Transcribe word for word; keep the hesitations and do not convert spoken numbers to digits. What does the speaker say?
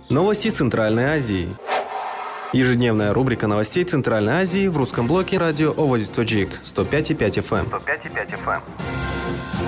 Новости Центральной Азии. Ежедневная рубрика новостей Центральной Азии в русском блоке радио Овоз Тоджик сто пять и пять эф эм. сто пять и пять эф эм.